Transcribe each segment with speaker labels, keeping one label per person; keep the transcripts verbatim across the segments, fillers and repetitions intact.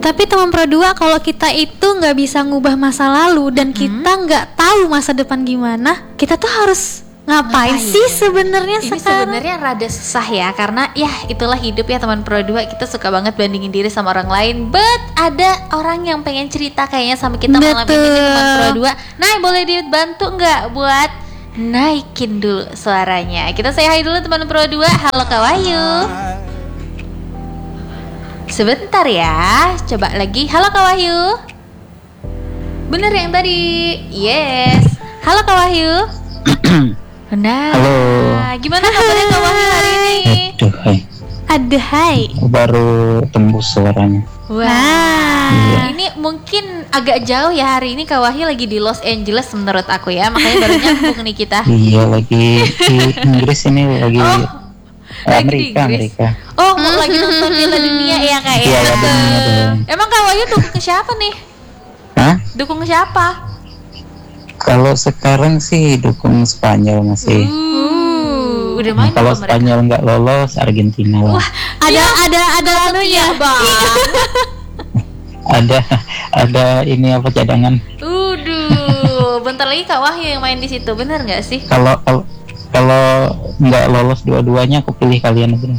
Speaker 1: Tapi teman pro dua, kalau kita itu nggak bisa ngubah masa lalu dan hmm. kita nggak tahu masa depan gimana, kita tuh harus ngapain, ngapain sih sebenarnya
Speaker 2: sekarang? Ini sebenarnya rada susah ya, karena ya itulah hidup ya teman pro dua. Kita suka banget bandingin diri sama orang lain, but ada orang yang pengen cerita kayaknya sama kita malam ini nih, teman pro dua. Nah, boleh dibantu nggak buat naikin dulu suaranya? Kita say hi dulu teman pro dua. Halo Kak Wahyu. Sebentar ya, coba lagi. Halo Kak Wahyu. Bener yang tadi. Yes. Halo Kak Wahyu. Nah,
Speaker 3: halo.
Speaker 2: Gimana kabarnya Kak Wahyu hari ini?
Speaker 3: Aduh, hai.
Speaker 1: Aduh, hai.
Speaker 3: Baru tembus suaranya.
Speaker 2: Wah, wow. Ini mungkin agak jauh ya hari ini. Kak Wahyu lagi di Los Angeles menurut aku ya, makanya baru nyambung nih kita.
Speaker 3: Iya, lagi di Inggris ini lagi.
Speaker 2: Oh,
Speaker 3: Amerika, Amerika.
Speaker 2: Oh, mau lagi nonton Piala Dunia ya Kak ya?
Speaker 3: Iya, betul.
Speaker 2: Emang Kak Wahyu dukung ke siapa nih?
Speaker 3: Hah?
Speaker 2: Dukung siapa?
Speaker 3: Kalau sekarang sih dukung Spanyol masih.
Speaker 2: Uh, udah main.
Speaker 3: Kalau Spanyol nggak lolos, Argentina lah.
Speaker 2: Wah,
Speaker 1: ada
Speaker 2: ya,
Speaker 1: ada ada anunya,
Speaker 2: Bang.
Speaker 3: ada ada ini apa cadangan?
Speaker 2: Uduh, bentar lagi Kak Wahyu yang main di situ, bener nggak sih?
Speaker 3: Kalau kalau kalau nggak lolos dua-duanya, aku pilih kalian aja.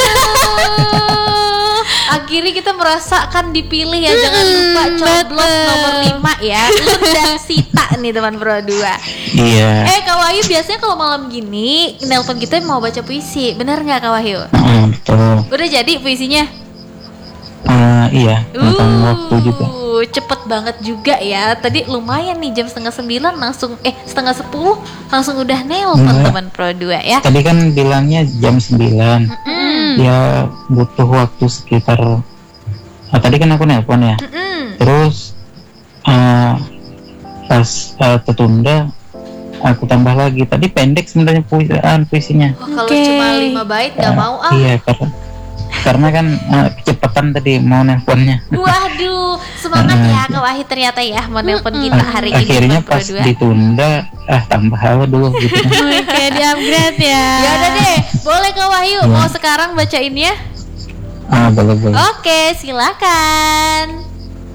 Speaker 2: Akhirnya kita merasakan dipilih ya. Jangan lupa coblos nomor lima ya. Lu dan Sita nih teman pro dua.
Speaker 3: Iya.
Speaker 2: Eh Kak Wahyu biasanya kalau malam gini nelpon kita mau baca puisi, bener nggak Kak Wahyu?
Speaker 3: Uh, betul.
Speaker 2: Udah jadi puisinya?
Speaker 3: Uh, iya, tentang uh, waktu juga.
Speaker 2: Cepet banget juga ya. Tadi lumayan nih jam setengah sembilan langsung eh setengah sepuluh langsung udah nelpon teman pro dua ya.
Speaker 3: Tadi kan bilangnya jam sembilan. Mm-hmm. Ya butuh waktu sekitar. Nah, tadi kan aku nelpon ya. Mm-hmm. Terus uh, pas uh, tertunda, aku tambah lagi. Tadi pendek sebenarnya puisian puisinya.
Speaker 2: Oh, kalau okay. cuma lima bait nggak uh, mau ah.
Speaker 3: Iya karena karena kan uh, kecepatan tadi mau nelponnya.
Speaker 2: Waduh, semangat uh, ya Kak Wahyu ternyata ya mau nelpon kita hari
Speaker 3: uh,
Speaker 2: ini.
Speaker 3: Akhirnya pas ditunda, ah tambah aja dulu gitu.
Speaker 1: Oke, di upgrade ya.
Speaker 2: Ya udah deh, boleh Kak Wahyu ya. Mau sekarang bacainnya?
Speaker 3: Ah boleh boleh.
Speaker 2: Oke, silakan.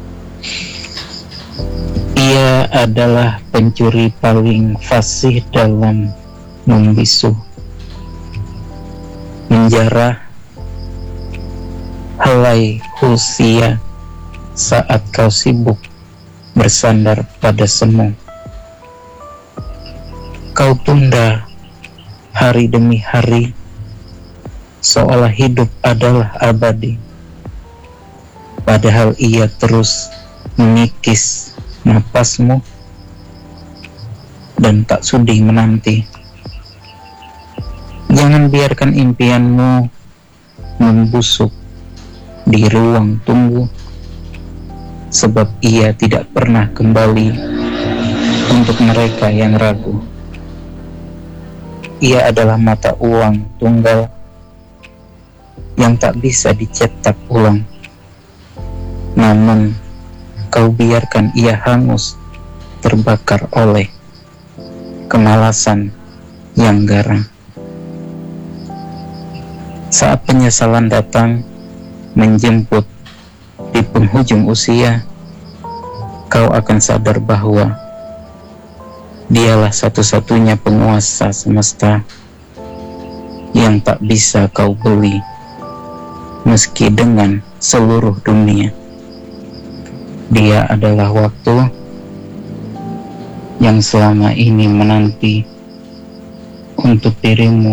Speaker 3: Ia adalah pencuri paling fasih dalam membisu, menjarah helai usia saat kau sibuk bersandar pada semu. Kau tunda hari demi hari, seolah hidup adalah abadi. Padahal ia terus mengikis napasmu dan tak sudi menanti. Jangan biarkan impianmu membusuk di ruang tunggu, sebab ia tidak pernah kembali untuk mereka yang ragu. Ia adalah mata uang tunggal yang tak bisa dicetak ulang. Namun kau biarkan ia hangus terbakar oleh kemalasan yang garang. Saat penyesalan datang menjemput di penghujung usia, kau akan sadar bahwa dialah satu-satunya penguasa semesta yang tak bisa kau beli meski dengan seluruh dunia. Dia adalah waktu yang selama ini menanti untuk dirimu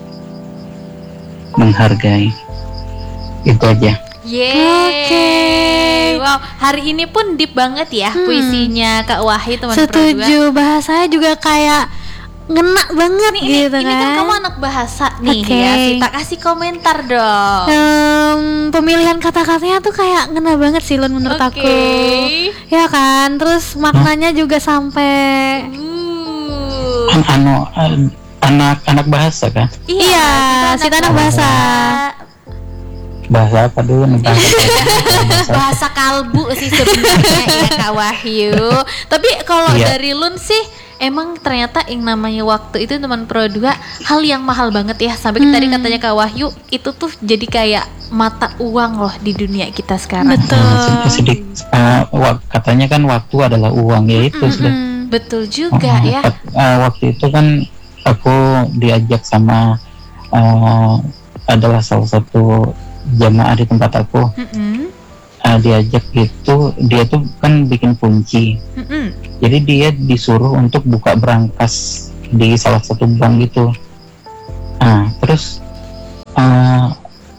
Speaker 3: menghargai. Itu aja.
Speaker 2: Yeay. Oke. Okay. Wow, hari ini pun deep banget ya hmm. puisinya Kak Wahyu teman pro dua.
Speaker 1: Setuju, bahasanya juga kayak ngena banget
Speaker 2: nih,
Speaker 1: gitu
Speaker 2: ini,
Speaker 1: kan.
Speaker 2: Ini kan kamu anak bahasa nih
Speaker 1: okay.
Speaker 2: ya, Sita kasih komentar dong.
Speaker 1: Um, pemilihan kata-katanya tuh kayak ngena banget sih Lun menurut okay. aku. Ya kan, terus maknanya hmm? juga sampai.
Speaker 2: Uh.
Speaker 3: Anu, anak anak bahasa kan?
Speaker 1: Iya, Sita anak bahasa.
Speaker 3: Bahasa apa dulu nih? Bahasa,
Speaker 2: bahasa, bahasa kalbu sih sebenarnya ya Kak Wahyu. Tapi kalau iya. dari Lun sih emang ternyata yang namanya waktu itu teman Pro dua hal yang mahal banget ya. Sampai hmm. tadi katanya Kak Wahyu itu tuh jadi kayak mata uang loh di dunia kita sekarang.
Speaker 1: Betul.
Speaker 3: Uh, sedikit uh, katanya kan waktu adalah uang, ya itu
Speaker 2: mm-hmm.
Speaker 3: sudah.
Speaker 2: Betul juga uh, ya.
Speaker 3: Uh, waktu itu kan aku diajak sama uh, adalah salah satu jamaah di tempat aku. Mm-hmm. Uh, diajak gitu, dia tuh kan bikin kunci. Mm-hmm. Jadi dia disuruh untuk buka brankas di salah satu bank gitu. Nah, terus uh,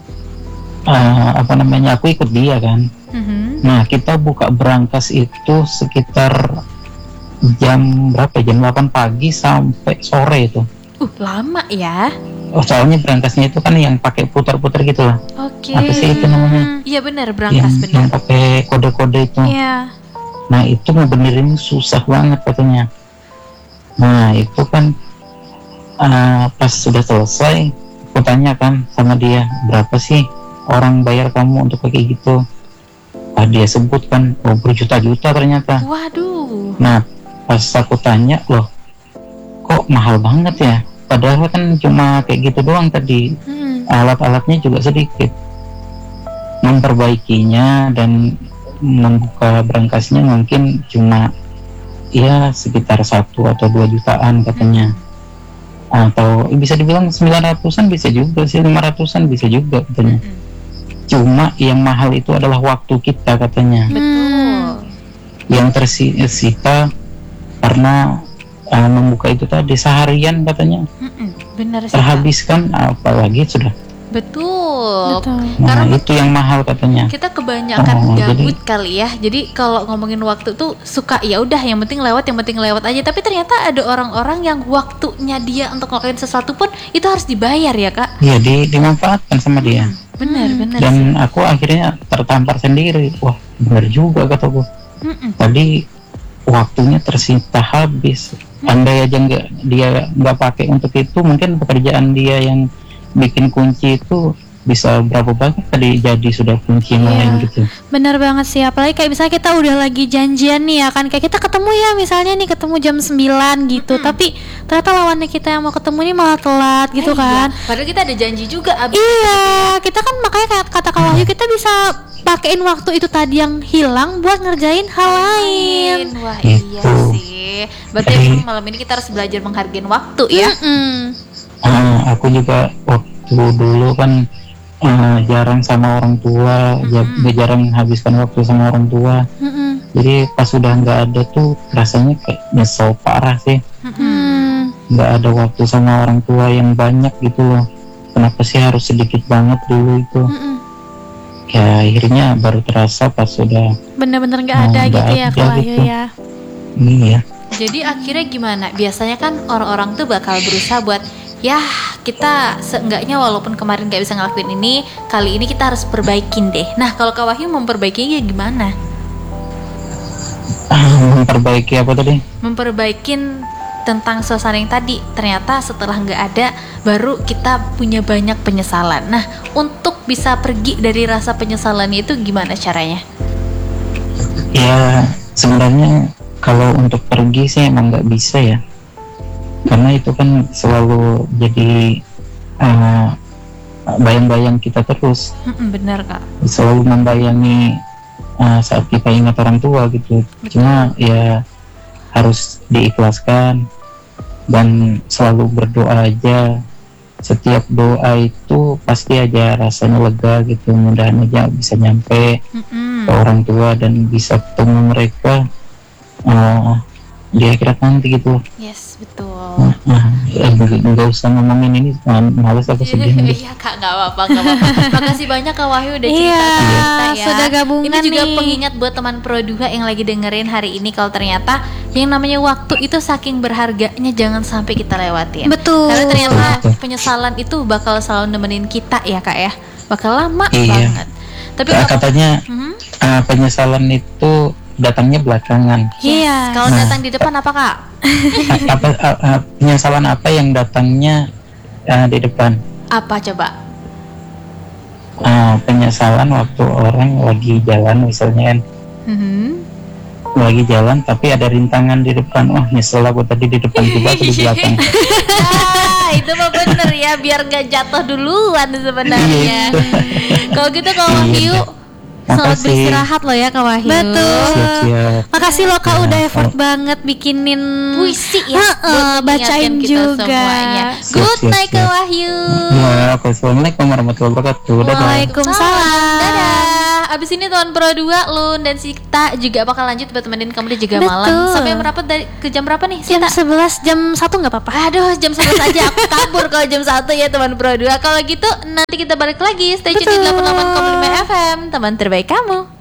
Speaker 3: uh, apa namanya? Aku ikut dia kan. Mm-hmm. Nah, kita buka brankas itu sekitar jam berapa? Jam delapan pagi sampai sore itu.
Speaker 2: Uh, lama ya.
Speaker 3: Oh, soalnya berangkasnya itu kan yang pakai putar-putar gitu lah.
Speaker 2: Oke. Okay.
Speaker 3: Apa sih itu namanya?
Speaker 2: Iya benar, berangkas
Speaker 3: yang,
Speaker 2: benar.
Speaker 3: Yang pakai kode-kode itu.
Speaker 1: Iya.
Speaker 3: Nah, itu ngebenerin susah banget katanya. Nah, itu kan uh, pas sudah selesai, aku tanya kan sama dia, berapa sih orang bayar kamu untuk kayak gitu? Ah, dia sebut kan, oh berjuta-juta ternyata.
Speaker 2: Waduh.
Speaker 3: Nah, pas aku tanya, loh, kok mahal banget ya? Padahal kan cuma kayak gitu doang tadi. Hmm. Alat-alatnya juga sedikit. Memperbaikinya dan membuka berangkasnya mungkin cuma ya sekitar satu atau dua jutaan katanya. Hmm. Atau bisa dibilang sembilan ratusan bisa juga sih, lima ratusan bisa juga katanya. Hmm. Cuma yang mahal itu adalah waktu kita katanya.
Speaker 2: Betul.
Speaker 3: Yang tersita karena Uh, membuka itu tadi seharian katanya. Mm-mm,
Speaker 2: benar sih,
Speaker 3: terhabiskan, apalagi sudah.
Speaker 2: Betul.
Speaker 1: Betul.
Speaker 3: Nah,
Speaker 2: karena
Speaker 3: itu yang mahal katanya.
Speaker 2: Kita kebanyakan
Speaker 3: oh,
Speaker 2: gabut
Speaker 3: jadi,
Speaker 2: kali ya. Jadi kalau ngomongin waktu tuh suka ya udah yang penting lewat, yang penting lewat aja. Tapi ternyata ada orang-orang yang waktunya dia untuk ngelakuin sesuatu pun itu harus dibayar ya Kak.
Speaker 3: Iya, di, dimanfaatkan sama dia.
Speaker 2: Hmm, benar, hmm. benar.
Speaker 3: Dan sih. Aku akhirnya tertampar sendiri. Wah, benar juga kataku. Mm-mm. Tadi waktunya tersita habis. Andai aja nggak dia nggak pakai untuk itu, mungkin pekerjaan dia yang bikin kunci itu bisa berapa banyak tadi jadi sudah kunci yang
Speaker 1: yeah.
Speaker 3: lain gitu.
Speaker 1: Benar banget sih, apalagi kayak misalnya kita udah lagi janjian nih ya kan, kayak kita ketemu ya misalnya nih ketemu jam sembilan gitu, hmm. tapi ternyata lawannya kita yang mau ketemu ini malah telat gitu eh, kan.
Speaker 2: Iya. Padahal kita ada janji juga abis.
Speaker 1: Iya, kita kan makanya kayak kata Kak Wahyu, kita bisa pakein waktu itu tadi yang hilang buat ngerjain hal lain.
Speaker 2: Wah iya sih. Berarti Jadi, malam ini kita harus belajar menghargai waktu ya.
Speaker 3: Uh, aku juga waktu dulu kan uh, jarang sama orang tua, mm-hmm. jarang menghabiskan waktu sama orang tua. Mm-hmm. Jadi pas sudah nggak ada tuh rasanya kayak nyesel parah sih. Mm-hmm. Nggak ada waktu sama orang tua yang banyak gitu loh. Kenapa sih harus sedikit banget dulu itu? Mm-hmm. Ya akhirnya baru terasa pas sudah
Speaker 1: bener-bener nggak ada oh, gitu ya Kak Wahyu ya.
Speaker 3: Iya.
Speaker 2: Jadi akhirnya gimana? Biasanya kan orang-orang tuh bakal berusaha buat ya kita seenggaknya walaupun kemarin gak bisa ngelakuin ini, kali ini kita harus perbaikin deh. Nah kalau Kak Wahyu memperbaikinya gimana?
Speaker 3: Memperbaiki apa tadi?
Speaker 2: Memperbaikin tentang suasana yang tadi. Ternyata setelah nggak ada baru kita punya banyak penyesalan. Nah untuk bisa pergi dari rasa penyesalan itu gimana caranya?
Speaker 3: Ya sebenarnya kalau untuk pergi sih emang nggak bisa ya, karena itu kan selalu jadi uh, bayang-bayang kita terus.
Speaker 2: Benar Kak.
Speaker 3: Selalu membayangi uh, saat kita ingat orang tua gitu. Betul. Cuma ya harus diikhlaskan dan selalu berdoa aja. Setiap doa itu pasti aja rasanya lega gitu. Mudah-mudahan aja bisa nyampe mm-hmm. ke orang tua dan bisa ketemu mereka uh, di akhirat nanti gitu.
Speaker 2: Yes, betul.
Speaker 3: Nah, nah, nggak usah ngomongin ini, males aku sedih.
Speaker 2: Iya Kak, nggak apa-apa, nggak apa-apa. Makasih banyak Kak Wahyu udah cerita
Speaker 1: iya,
Speaker 2: kita ya.
Speaker 1: Sudah gabungan
Speaker 2: ini juga
Speaker 1: nih.
Speaker 2: Pengingat buat teman Pro dua yang lagi dengerin hari ini, kalau ternyata yang namanya waktu itu saking berharganya jangan sampai kita lewatin.
Speaker 1: Betul.
Speaker 2: Karena ternyata penyesalan itu bakal selalu nemenin kita ya Kak ya. Bakal lama
Speaker 3: iya.
Speaker 2: banget. Tapi
Speaker 3: katanya
Speaker 2: uh-huh.
Speaker 3: uh, penyesalan itu datangnya belakangan.
Speaker 2: Iya. Yes. Kalau nah, datang di depan apa Kak?
Speaker 3: apa uh, uh, penyesalan apa yang datangnya uh, di depan?
Speaker 2: Apa coba?
Speaker 3: Uh, penyesalan waktu orang lagi jalan misalnya kan, mm-hmm. lagi jalan tapi ada rintangan di depan. Wah, nyesel aku tadi di depan, juga aku di belakang.
Speaker 2: Ah, itu mah bener ya, biar gak jatuh duluan sebenarnya. Kalau gitu Kak Wahyu, selamat
Speaker 3: Makasih.
Speaker 2: beristirahat loh ya Kak Wahyu.
Speaker 1: Betul.
Speaker 3: Siap-siap.
Speaker 1: Makasih loh Kak
Speaker 3: Ya,
Speaker 1: udah effort
Speaker 3: kalau-
Speaker 1: banget bikinin
Speaker 2: Puisi ya,
Speaker 1: Heeh,
Speaker 2: buat mengingatkan
Speaker 1: bacain
Speaker 2: kita
Speaker 1: juga.
Speaker 2: semuanya.
Speaker 3: Siap,
Speaker 2: Good
Speaker 3: siap,
Speaker 2: night Kak
Speaker 3: siap.
Speaker 2: Wahyu.
Speaker 3: Ya, Assalamualaikum warahmatullahi wabarakatuh. Dadah.
Speaker 1: Waalaikumsalam.
Speaker 2: Dadah. Abis ini Tuan Pro dua, Lun dan Sita juga bakal lanjut buat temenin kamu di juga
Speaker 1: Betul.
Speaker 2: malam. Sampai berapa dari ke jam berapa nih
Speaker 1: Jam
Speaker 2: Sita?
Speaker 1: sebelas, jam satu nggak apa-apa.
Speaker 2: Aduh, jam sebelas aja aku kabur kalau jam satu ya teman Pro dua. Kalau gitu nanti kita balik lagi. Stay tune di
Speaker 1: Betul.
Speaker 2: delapan puluh delapan koma lima F M, teman terbaik kamu.